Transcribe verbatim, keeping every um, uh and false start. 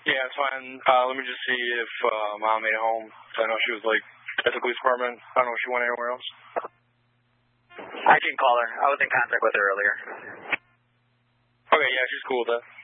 Yeah, it's fine. Uh, let me just see if uh, Mom made it home. I know she was, like, at the police department. I don't know if she went anywhere else. I can call her. I was in contact with her earlier. Okay, yeah, she's cool with that.